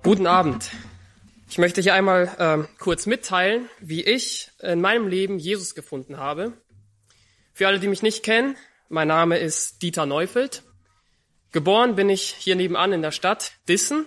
Guten Abend. Ich möchte hier einmal kurz mitteilen, wie ich in meinem Leben Jesus gefunden habe. Für alle, die mich nicht kennen, mein Name ist Dieter Neufeld. Geboren bin ich hier nebenan in der Stadt Dissen.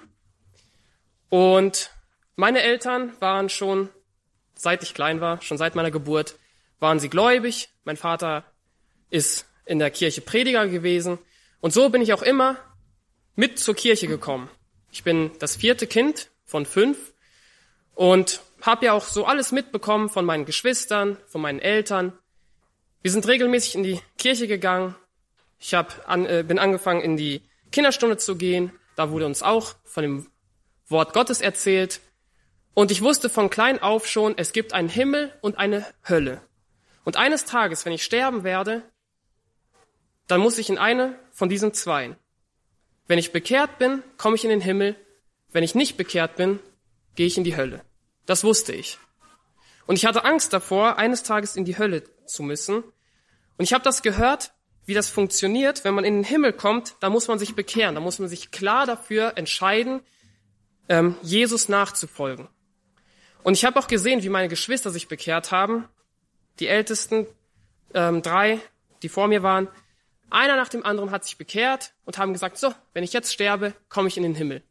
Und meine Eltern waren schon, seit ich klein war, schon seit meiner Geburt, waren sie gläubig. Mein Vater ist in der Kirche Prediger gewesen. Und so bin ich auch immer mit zur Kirche gekommen. Ich bin das 4. Kind von 5 und habe ja auch so alles mitbekommen von meinen Geschwistern, von meinen Eltern. Wir sind regelmäßig in die Kirche gegangen. Ich bin angefangen, in die Kinderstunde zu gehen. Da wurde uns auch von dem Wort Gottes erzählt. Und ich wusste von klein auf schon, es gibt einen Himmel und eine Hölle. Und eines Tages, wenn ich sterben werde, dann muss ich in eine von diesen zweien. Wenn ich bekehrt bin, komme ich in den Himmel. Wenn ich nicht bekehrt bin, gehe ich in die Hölle. Das wusste ich. Und ich hatte Angst davor, eines Tages in die Hölle zu müssen. Und ich habe das gehört, wie das funktioniert. Wenn man in den Himmel kommt, da muss man sich bekehren. Da muss man sich klar dafür entscheiden, Jesus nachzufolgen. Und ich habe auch gesehen, wie meine Geschwister sich bekehrt haben. Die ältesten 3, die vor mir waren, einer nach dem anderen hat sich bekehrt und haben gesagt, so, wenn ich jetzt sterbe, komme ich in den Himmel.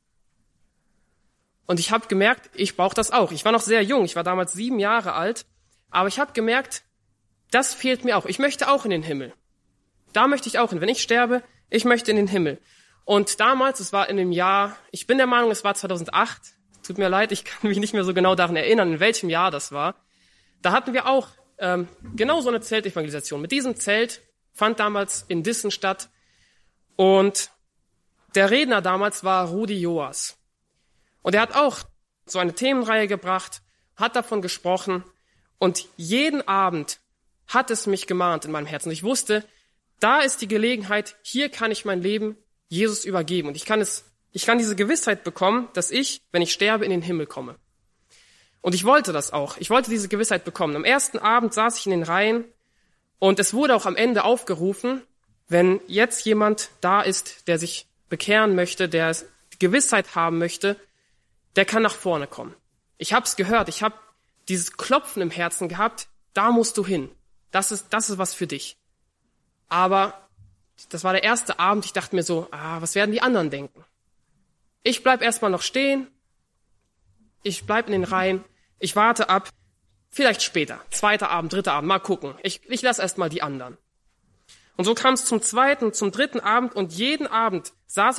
Und ich habe gemerkt, ich brauche das auch. Ich war noch sehr jung, ich war damals 7 Jahre alt, aber ich habe gemerkt, das fehlt mir auch. Ich möchte auch in den Himmel. Da möchte ich auch hin. Wenn ich sterbe, ich möchte in den Himmel. Und damals, es war in dem Jahr, ich bin der Meinung, es war 2008. Tut mir leid, ich kann mich nicht mehr so genau daran erinnern, in welchem Jahr das war. Da hatten wir auch genau so eine Zeltevangelisation. Mit diesem Zelt fand damals in Dissen statt. Und der Redner damals war Rudi Joas. Und er hat auch so eine Themenreihe gebracht, hat davon gesprochen. Und jeden Abend hat es mich gemahnt in meinem Herzen. Ich wusste, da ist die Gelegenheit, hier kann ich mein Leben Jesus übergeben. Und ich kann diese Gewissheit bekommen, dass ich, wenn ich sterbe, in den Himmel komme. Und ich wollte das auch. Ich wollte diese Gewissheit bekommen. Am ersten Abend saß ich in den Reihen und es wurde auch am Ende aufgerufen, wenn jetzt jemand da ist, der sich bekehren möchte, der die Gewissheit haben möchte, der kann nach vorne kommen. Ich habe es gehört. Ich habe dieses Klopfen im Herzen gehabt. Da musst du hin. Das ist was für dich. Aber das war der erste Abend. Ich dachte mir so, was werden die anderen denken? Ich bleib erstmal noch stehen. Ich bleib in den Reihen. Ich warte ab. Vielleicht später. 2. Abend, 3. Abend. Mal gucken. Ich lasse erstmal die anderen. Und so kam es zum 2., zum 3. Abend und jeden Abend saß